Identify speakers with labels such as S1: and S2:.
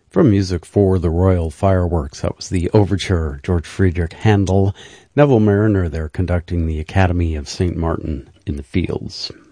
S1: From music for the Royal Fireworks, that was the overture, George Friedrich Handel, Neville Marriner there conducting the Academy of St. Martin in the Fields.